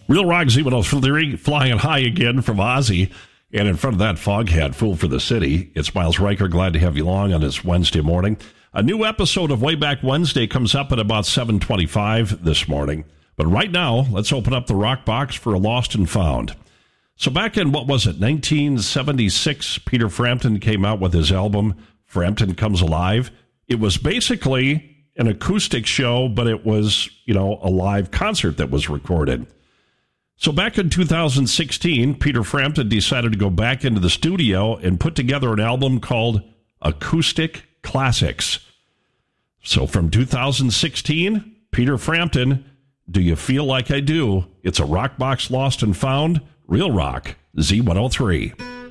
Real Rock Z103 flying high again from Ozzy. And in front of that, Foghat, Fool for the City. It's Miles Riker. Glad to have you along on this Wednesday morning. A new episode of Way Back Wednesday comes up at about 7:25 this morning. But right now, let's open up the Rock Box for a Lost and Found. So back in, 1976, Peter Frampton came out with his album, Frampton Comes Alive. It was basically an acoustic show, but it was, a live concert that was recorded. So back in 2016, Peter Frampton decided to go back into the studio and put together an album called Acoustic Classics. So from 2016, Peter Frampton, Do You Feel Like I Do? It's a Rock Box Lost and Found, Real Rock, Z103.